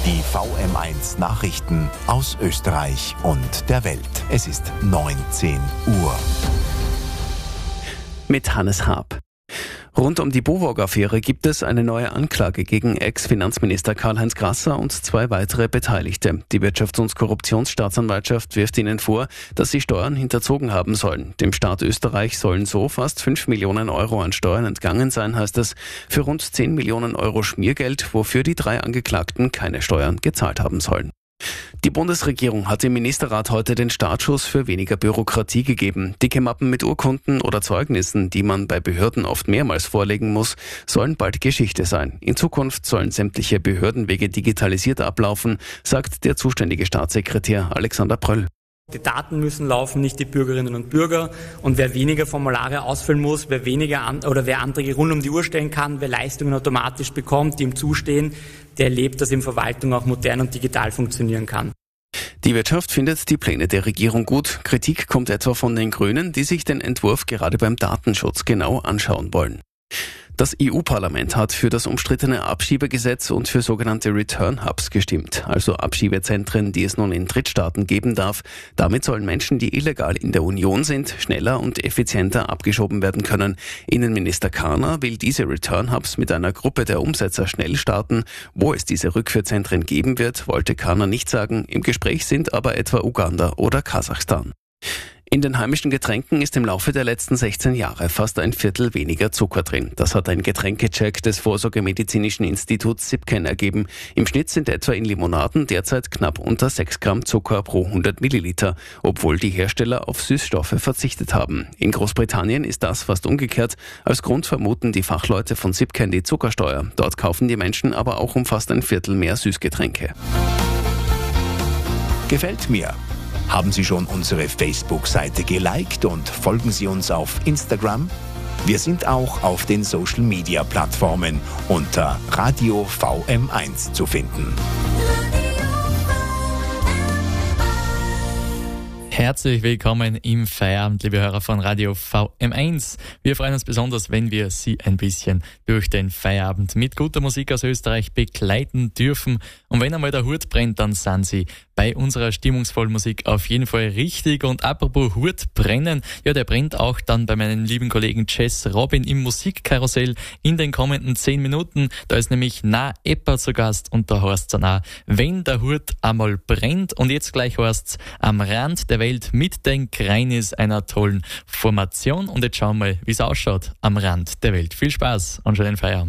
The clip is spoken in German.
Die VM1 Nachrichten aus Österreich und der Welt. Es ist 19 Uhr. Mit Hannes Haab. Rund um die BOWOG-Affäre gibt es eine neue Anklage gegen Ex-Finanzminister Karl-Heinz Grasser und 2 weitere Beteiligte. Die Wirtschafts- und Korruptionsstaatsanwaltschaft wirft ihnen vor, dass sie Steuern hinterzogen haben sollen. Dem Staat Österreich sollen so fast 5 Millionen Euro an Steuern entgangen sein, heißt es, für rund 10 Millionen Euro Schmiergeld, wofür die 3 Angeklagten keine Steuern gezahlt haben sollen. Die Bundesregierung hat im Ministerrat heute den Startschuss für weniger Bürokratie gegeben. Dicke Mappen mit Urkunden oder Zeugnissen, die man bei Behörden oft mehrmals vorlegen muss, sollen bald Geschichte sein. In Zukunft sollen sämtliche Behördenwege digitalisiert ablaufen, sagt der zuständige Staatssekretär Alexander Pröll. Die Daten müssen laufen, nicht die Bürgerinnen und Bürger. Und wer weniger Formulare ausfüllen muss, wer Anträge rund um die Uhr stellen kann, wer Leistungen automatisch bekommt, die ihm zustehen, der erlebt, dass in Verwaltung auch modern und digital funktionieren kann. Die Wirtschaft findet die Pläne der Regierung gut. Kritik kommt etwa von den Grünen, die sich den Entwurf gerade beim Datenschutz genau anschauen wollen. Das EU-Parlament hat für das umstrittene Abschiebegesetz und für sogenannte Return Hubs gestimmt, also Abschiebezentren, die es nun in Drittstaaten geben darf. Damit sollen Menschen, die illegal in der Union sind, schneller und effizienter abgeschoben werden können. Innenminister Karner will diese Return Hubs mit einer Gruppe der Umsetzer schnell starten. Wo es diese Rückführzentren geben wird, wollte Karner nicht sagen. Im Gespräch sind aber etwa Uganda oder Kasachstan. In den heimischen Getränken ist im Laufe der letzten 16 Jahre fast ein Viertel weniger Zucker drin. Das hat ein Getränkecheck des Vorsorgemedizinischen Instituts SIPCAN ergeben. Im Schnitt sind etwa in Limonaden derzeit knapp unter 6 Gramm Zucker pro 100 Milliliter, obwohl die Hersteller auf Süßstoffe verzichtet haben. In Großbritannien ist das fast umgekehrt. Als Grund vermuten die Fachleute von SIPCAN die Zuckersteuer. Dort kaufen die Menschen aber auch um fast ein Viertel mehr Süßgetränke. Gefällt mir. Haben Sie schon unsere Facebook-Seite geliked und folgen Sie uns auf Instagram? Wir sind auch auf den Social-Media-Plattformen unter Radio VM1 zu finden. Herzlich willkommen im Feierabend, liebe Hörer von Radio VM1. Wir freuen uns besonders, wenn wir Sie ein bisschen durch den Feierabend mit guter Musik aus Österreich begleiten dürfen. Und wenn einmal der Hut brennt, dann sind Sie bei unserer stimmungsvollen Musik auf jeden Fall richtig. Und apropos Hut brennen, ja, der brennt auch dann bei meinem lieben Kollegen Jess Robin im Musikkarussell in den kommenden 10 Minuten. Da ist nämlich Na Epper zu Gast und da heißt's dann auch, wenn der Hut einmal brennt. Und jetzt gleich heißt's am Rand der Welt mit den Kreinis, einer tollen Formation. Und jetzt schauen wir mal, wie es ausschaut am Rand der Welt. Viel Spaß und schönen Feierabend.